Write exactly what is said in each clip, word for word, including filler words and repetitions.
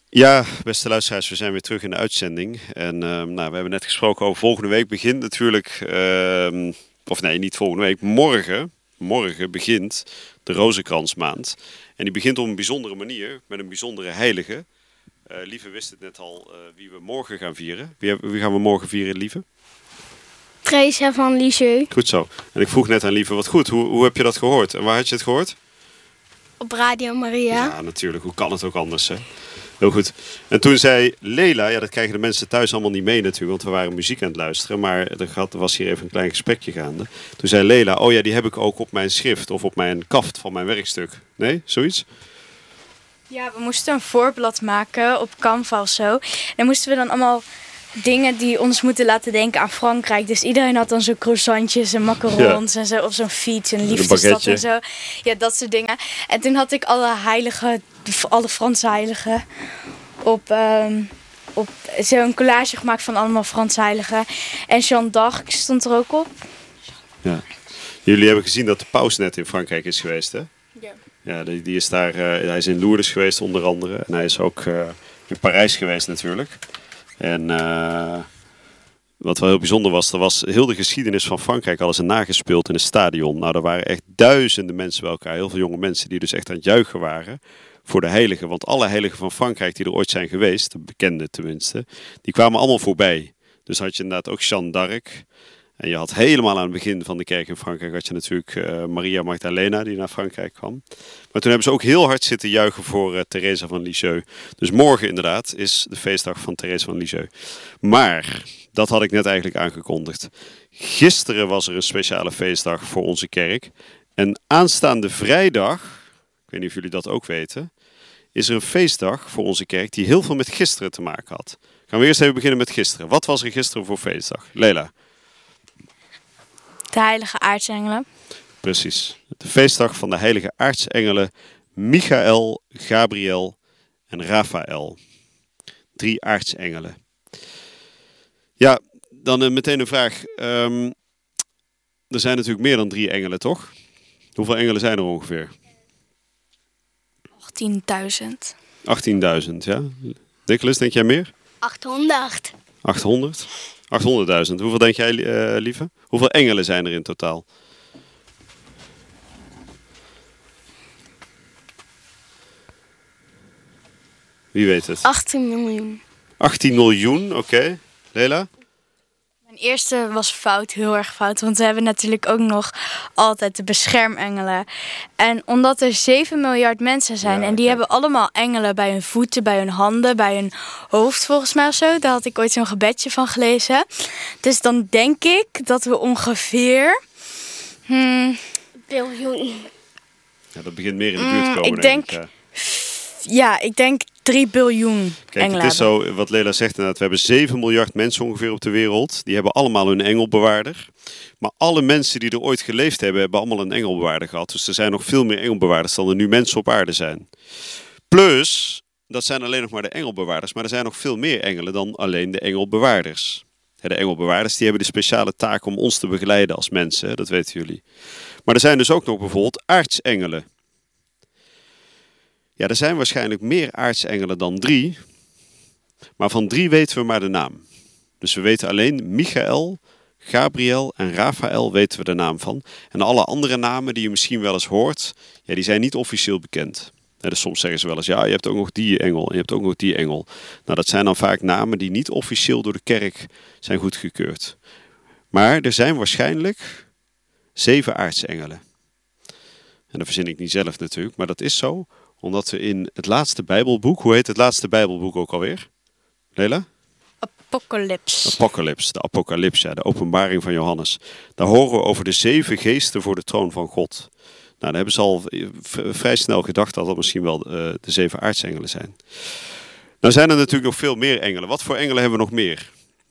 Ja, beste luisteraars, we zijn weer terug in de uitzending. En ehm, nou, we hebben net gesproken over volgende week begint natuurlijk, ehm, of nee, niet volgende week, morgen, morgen begint de Rozenkransmaand. En die begint op een bijzondere manier, met een bijzondere heilige. Eh Lieve wist het net al eh, wie we morgen gaan vieren. Wie, hebben- wie gaan we morgen vieren, Lieve? Teresa van Lisieux. Goed zo. En ik vroeg net aan Lieve, wat goed, hoe, hoe heb je dat gehoord? En waar had je het gehoord? Op Radio Maria. Ja, natuurlijk. Hoe kan het ook anders, hè? Heel goed. En toen zei Lela, ja, dat krijgen de mensen thuis allemaal niet mee natuurlijk, want we waren muziek aan het luisteren, maar er had- er was hier even een klein gesprekje gaande. Toen zei Lela, oh ja, die heb ik ook op mijn schrift of op mijn kaft van mijn werkstuk. Nee, zoiets? Ja, we moesten een voorblad maken op Canva of zo. En moesten we dan allemaal dingen die ons moeten laten denken aan Frankrijk. Dus iedereen had dan zo'n croissantjes en macarons en zo. Of zo'n fiets, een liefdesstad baguette. en zo. Ja, dat soort dingen. En toen had ik alle heiligen, alle Franse heiligen, op, ehm, op zo'n collage gemaakt van allemaal Franse heiligen. En Jeanne d'Arc stond er ook op. Ja. Jullie hebben gezien dat de paus net in Frankrijk is geweest, hè? Ja. Ja, die, die is daar, eh, hij is in Lourdes geweest onder andere. En hij is ook eh, in Parijs geweest natuurlijk. En eh, wat wel heel bijzonder was, er was heel de geschiedenis van Frankrijk al eens nagespeeld in een stadion. Nou, er waren echt duizenden mensen bij elkaar. Heel veel jonge mensen die dus echt aan het juichen waren voor de heiligen. Want alle heiligen van Frankrijk die er ooit zijn geweest, de bekende tenminste, die kwamen allemaal voorbij. Dus had je inderdaad ook Jeanne d'Arc. En je had helemaal aan het begin van de kerk in Frankrijk had je natuurlijk uh, Maria Magdalena die naar Frankrijk kwam. Maar toen hebben ze ook heel hard zitten juichen voor uh, Teresa van Lisieux. Dus morgen inderdaad is de feestdag van Teresa van Lisieux. Maar, dat had ik net eigenlijk aangekondigd. Gisteren was er een speciale feestdag voor onze kerk. En aanstaande vrijdag, ik weet niet of jullie dat ook weten, is er een feestdag voor onze kerk die heel veel met gisteren te maken had. Gaan we eerst even beginnen met gisteren. Wat was er gisteren voor feestdag? Lela. De heilige aartsengelen. Precies. De feestdag van de heilige aartsengelen Michael, Gabriel en Raphaël. Drie aartsengelen. Ja, dan uh, meteen een vraag. Um, er zijn natuurlijk meer dan drie engelen, toch? Hoeveel engelen zijn er ongeveer? achttienduizend. achttienduizend, ja. Nicholas, denk jij meer? achthonderd. achthonderd? achthonderdduizend. Hoeveel denk jij, uh, lieve? Hoeveel engelen zijn er in totaal? Wie weet het? achttien miljoen. achttien miljoen, oké. Okay. Lela? Mijn eerste was fout, heel erg fout. Want we hebben natuurlijk ook nog altijd de beschermengelen. En omdat er zeven miljard mensen zijn Ja, en die kijk. hebben allemaal engelen bij hun voeten, bij hun handen, bij hun hoofd volgens mij of zo. Daar had ik ooit zo'n gebedje van gelezen. Dus dan denk ik dat we ongeveer... Hmm, Biljoen. Ja, dat begint meer in de buurt te Mm, komen, ik denk- ja. ja, ik denk drie biljoen Kijk, engelen het is hebben. zo, wat Lela zegt inderdaad, we hebben zeven miljard mensen ongeveer op de wereld. Die hebben allemaal hun engelbewaarder. Maar alle mensen die er ooit geleefd hebben, hebben allemaal een engelbewaarder gehad. Dus er zijn nog veel meer engelbewaarders dan er nu mensen op aarde zijn. Plus, dat zijn alleen nog maar de engelbewaarders. Maar er zijn nog veel meer engelen dan alleen de engelbewaarders. De engelbewaarders die hebben de speciale taak om ons te begeleiden als mensen, dat weten jullie. Maar er zijn dus ook nog bijvoorbeeld aartsengelen. Ja, er zijn waarschijnlijk meer aartsengelen dan drie. Maar van drie weten we maar de naam. Dus we weten alleen Michael, Gabriel en Raphaël weten we de naam van. En alle andere namen die je misschien wel eens hoort, ja, die zijn niet officieel bekend. Ja, dus soms zeggen ze wel eens, ja, je hebt ook nog die engel en je hebt ook nog die engel. Nou, dat zijn dan vaak namen die niet officieel door de kerk zijn goedgekeurd. Maar er zijn waarschijnlijk zeven aartsengelen. En dat verzin ik niet zelf natuurlijk, maar dat is zo omdat we in het laatste Bijbelboek, hoe heet het laatste Bijbelboek ook alweer? Lela? Apocalypse. Apocalypse, de Apocalypse, ja, de openbaring van Johannes. Daar horen we over de zeven geesten voor de troon van God. Nou, daar hebben ze al v- vrij snel gedacht dat dat misschien wel uh, de zeven aartsengelen zijn. Nou zijn er natuurlijk nog veel meer engelen. Wat voor engelen hebben we nog meer?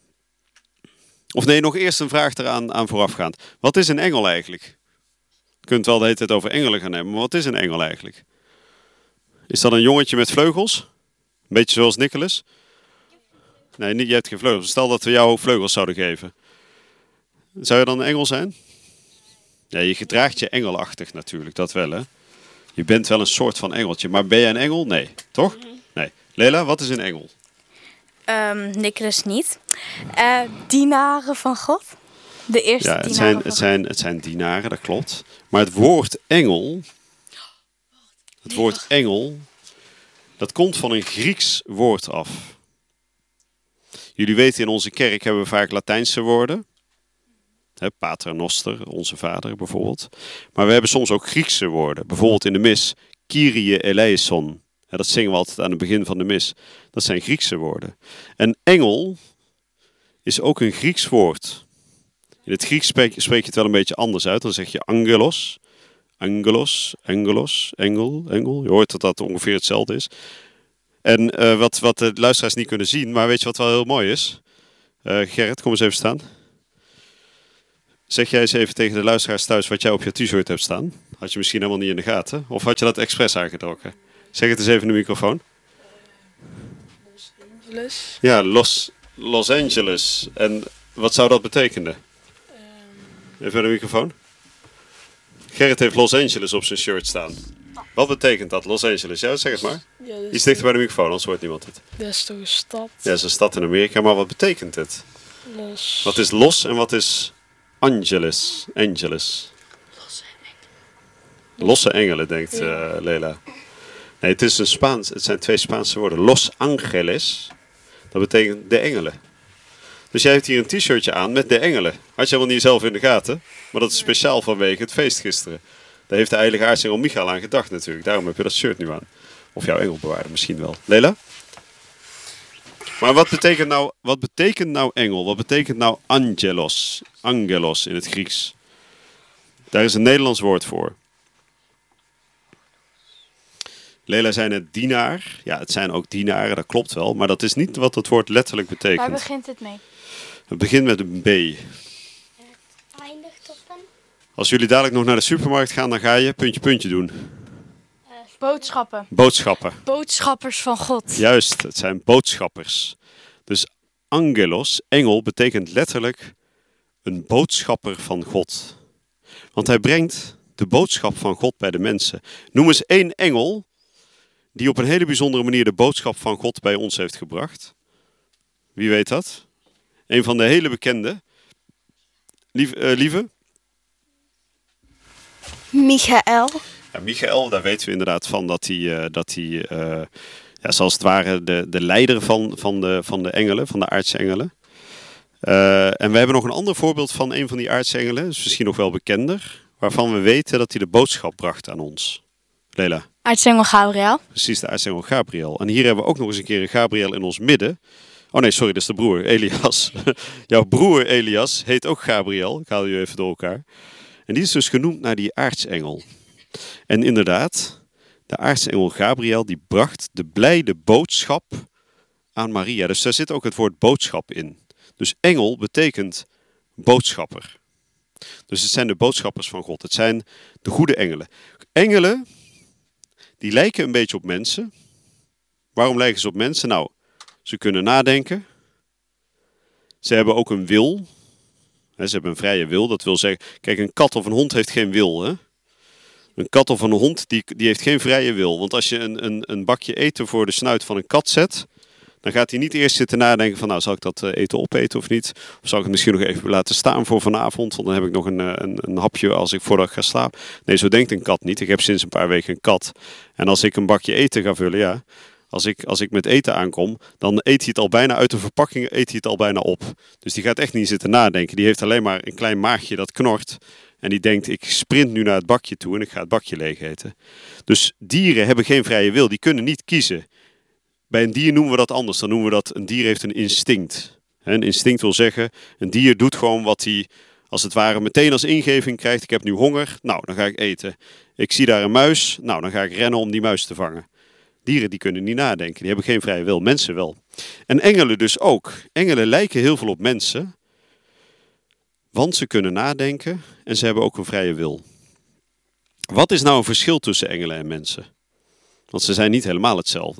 Of nee, nog eerst een vraag eraan aan voorafgaand. Wat is een engel eigenlijk? Je kunt wel de hele tijd over engelen gaan hebben, maar wat is een engel eigenlijk? Is dat een jongetje met vleugels? Een beetje zoals Nicholas? Nee, niet, jij hebt geen vleugels. Stel dat we jou vleugels zouden geven. Zou je dan een engel zijn? Ja, je gedraagt je engelachtig natuurlijk, dat wel hè. Je bent wel een soort van engeltje, maar ben jij een engel? Nee, toch? Nee. Lela, wat is een engel? Um, Nicholas niet. Uh, dienaren van God. De eerste Ja, dienaren het zijn, van het, zijn, het zijn dienaren, dat klopt. Maar het woord engel... Het woord engel... Dat komt van een Grieks woord af. Jullie weten, in onze kerk hebben we vaak Latijnse woorden. He, pater noster, onze vader bijvoorbeeld. Maar we hebben soms ook Griekse woorden. Bijvoorbeeld in de mis, Kyrie eleison. Ja, dat zingen we altijd aan het begin van de mis. Dat zijn Griekse woorden. En engel is ook een Grieks woord. In het Grieks spreek, spreek je het wel een beetje anders uit. Dan zeg je angelos, angelos, angelos, engel, engel. Je hoort dat dat ongeveer hetzelfde is. En uh, wat, wat de luisteraars niet kunnen zien, maar weet je wat wel heel mooi is? Uh, Gerrit, kom eens even staan. Zeg jij eens even tegen de luisteraars thuis wat jij op je t-shirt hebt staan. Had je misschien helemaal niet in de gaten. Of had je dat expres aangetrokken? Zeg het eens even in de microfoon. Los Angeles. Ja, Los, Los Angeles. En wat zou dat betekenen? Even in de microfoon. Gerrit heeft Los Angeles op zijn shirt staan. Wat betekent dat, Los Angeles? Ja, zeg het maar. Ja, dat Iets dichter bij de microfoon, anders hoort niemand het. dat is toch een stad? Ja, het is een stad in Amerika, maar wat betekent het? Los. Wat is Los en wat is Angeles? Angeles. Losse engelen, denkt uh, Lela. Nee, het, is een Spaans, het zijn twee Spaanse woorden. Los Angeles, dat betekent de engelen. Dus jij hebt hier een t-shirtje aan met de engelen. Had je helemaal niet zelf in de gaten. Maar dat is speciaal vanwege het feest gisteren. Daar heeft de heilige aartsengel Michael aan gedacht natuurlijk. Daarom heb je dat shirt nu aan. Of jouw engelbewaarder misschien wel. Lela? Maar wat betekent nou, wat betekent nou engel? Wat betekent nou angelos? Angelos in het Grieks. Daar is een Nederlands woord voor. Lela zei net dienaar. Ja, het zijn ook dienaren, dat klopt wel. Maar dat is niet wat het woord letterlijk betekent. Waar begint het mee? Het begint met een B. Eindigt op een Als jullie dadelijk nog naar de supermarkt gaan, dan ga je puntje puntje doen. Boodschappen. Boodschappen. Boodschappers van God. Juist, het zijn boodschappers. Dus angelos, engel, betekent letterlijk een boodschapper van God. Want hij brengt de boodschap van God bij de mensen. Noem eens één engel die op een hele bijzondere manier de boodschap van God bij ons heeft gebracht. Wie weet dat? Een van de hele bekende. Lief, uh, lieve? Michael. Ja, Michael, daar weten we inderdaad van dat hij, uh, dat hij uh, ja, zoals het ware de, de leider van, van, de, van de engelen, van de aartsengelen. Uh, en we hebben nog een ander voorbeeld van een van die aartsengelen, dat is misschien nog wel bekender, waarvan we weten dat hij de boodschap bracht aan ons. Lela. Aartsengel Gabriel. Precies, de aartsengel Gabriel. En hier hebben we ook nog eens een keer een Gabriel in ons midden. Oh nee, sorry, dat is de broer, Elias. Jouw broer Elias heet ook Gabriel. Ik haal je even door elkaar. En die is dus genoemd naar die aartsengel. En inderdaad, de aartsengel Gabriel die bracht de blijde boodschap aan Maria. Dus daar zit ook het woord boodschap in. Dus engel betekent boodschapper. Dus het zijn de boodschappers van God. Het zijn de goede engelen. Engelen, die lijken een beetje op mensen. Waarom lijken ze op mensen? Nou, ze kunnen nadenken. Ze hebben ook een wil. Ze hebben een vrije wil. Dat wil zeggen, kijk, een kat of een hond heeft geen wil, hè? Een kat of een hond, die, die heeft geen vrije wil. Want als je een, een, een bakje eten voor de snuit van een kat zet, dan gaat hij niet eerst zitten nadenken van, nou, zal ik dat eten opeten of niet? Of zal ik het misschien nog even laten staan voor vanavond? Want dan heb ik nog een, een, een hapje als ik voordat ik ga slapen. Nee, zo denkt een kat niet. Ik heb sinds een paar weken een kat. En als ik een bakje eten ga vullen, ja, als ik, als ik met eten aankom, dan eet hij het al bijna uit de verpakking, eet hij het al bijna op. Dus die gaat echt niet zitten nadenken. Die heeft alleen maar een klein maagje dat knort. En die denkt, ik sprint nu naar het bakje toe en ik ga het bakje leeg eten. Dus dieren hebben geen vrije wil, die kunnen niet kiezen. Bij een dier noemen we dat anders. Dan noemen we dat, een dier heeft een instinct. Een instinct wil zeggen, een dier doet gewoon wat hij, als het ware, meteen als ingeving krijgt. Ik heb nu honger, nou, dan ga ik eten. Ik zie daar een muis, nou, dan ga ik rennen om die muis te vangen. Dieren die kunnen niet nadenken, die hebben geen vrije wil. Mensen wel. En engelen dus ook. Engelen lijken heel veel op mensen. Want ze kunnen nadenken en ze hebben ook een vrije wil. Wat is nou een verschil tussen engelen en mensen? Want ze zijn niet helemaal hetzelfde.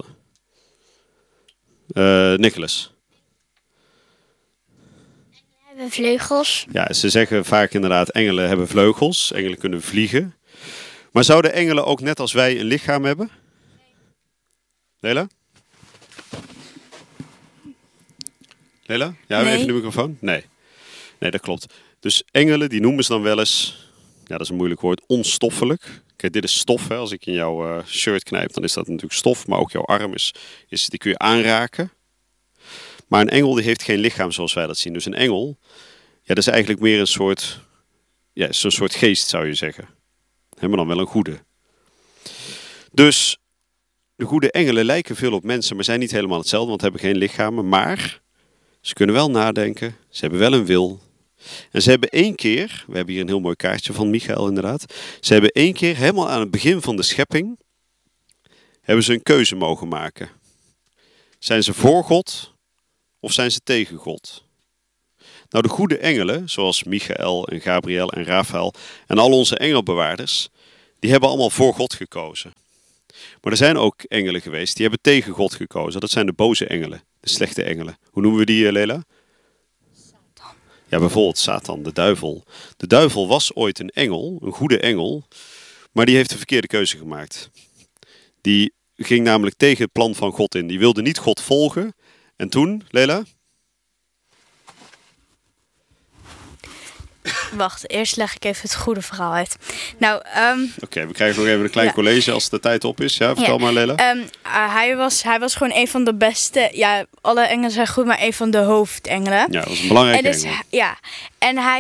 Uh, Nicholas. We hebben vleugels. Ja, ze zeggen vaak inderdaad, engelen hebben vleugels. Engelen kunnen vliegen. Maar zouden engelen ook net als wij een lichaam hebben? Lela? Lela? Ja, Nee. even de microfoon? Nee. Nee, dat klopt. Dus engelen, die noemen ze dan wel eens, ja, dat is een moeilijk woord, onstoffelijk. Kijk, dit is stof. Hè. Als ik in jouw uh, shirt knijp, dan is dat natuurlijk stof. Maar ook jouw arm is, is, die kun je aanraken. Maar een engel die heeft geen lichaam zoals wij dat zien. Dus een engel, ja, dat is eigenlijk meer een soort, ja, zo'n soort geest zou je zeggen. Hè, maar dan wel een goede. Dus de goede engelen lijken veel op mensen, maar zijn niet helemaal hetzelfde, want hebben geen lichamen. Maar ze kunnen wel nadenken, ze hebben wel een wil. En ze hebben één keer, we hebben hier een heel mooi kaartje van Michael inderdaad. Ze hebben één keer, helemaal aan het begin van de schepping, hebben ze een keuze mogen maken. Zijn ze voor God of zijn ze tegen God? Nou, de goede engelen, zoals Michael en Gabriel en Rafael en al onze engelbewaarders, die hebben allemaal voor God gekozen. Maar er zijn ook engelen geweest die hebben tegen God gekozen. Dat zijn de boze engelen, de slechte engelen. Hoe noemen we die, Lela? Satan. Ja, bijvoorbeeld Satan, de duivel. De duivel was ooit een engel, een goede engel, maar die heeft de verkeerde keuze gemaakt. Die ging namelijk tegen het plan van God in. Die wilde niet God volgen. En toen, Lela? Wacht, eerst leg ik even het goede verhaal uit. Nou, um, Oké, okay, we krijgen nog even een klein ja. college als de tijd op is. Ja, vertel ja. maar, Lela. Um, uh, hij, was, hij was gewoon een van de beste... Ja, alle engelen zijn goed, maar een van de hoofdengelen. Ja, dat was een belangrijke en dus, engel. Ja, en hij